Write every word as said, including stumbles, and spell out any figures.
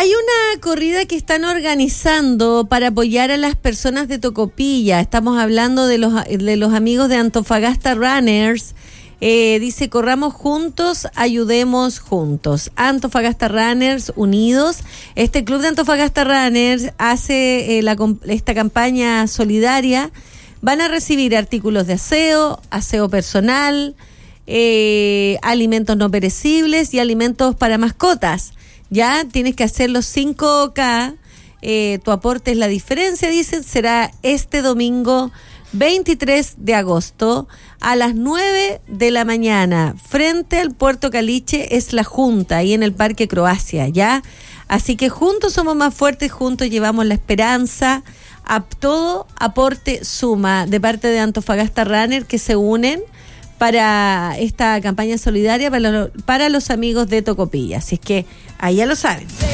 hay una corrida que están organizando para apoyar a las personas de Tocopilla. Estamos hablando de los, de los amigos de Antofagasta Runners. Eh, dice, corramos juntos, ayudemos juntos. Antofagasta Runners Unidos. Este club de Antofagasta Runners hace eh, la, esta campaña solidaria. Van a recibir artículos de aseo, aseo personal, eh, alimentos no perecibles y alimentos para mascotas. Ya tienes que hacer los cinco K. Eh, tu aporte es la diferencia, dicen. Será este domingo veintitrés de agosto a las nueve de la mañana frente al Puerto Caliche. Es la junta ahí en el Parque Croacia, ¿ya? Así que juntos somos más fuertes, juntos llevamos la esperanza. A todo aporte suma de parte de Antofagasta Runner, que se unen para esta campaña solidaria para, lo, para los amigos de Tocopilla. Así es que ahí ya lo saben.